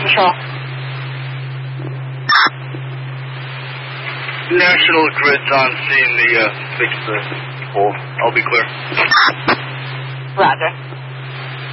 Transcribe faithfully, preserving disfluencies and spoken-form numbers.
Control. National Grid's on scene to uh, fix the hole. I'll be clear. Roger.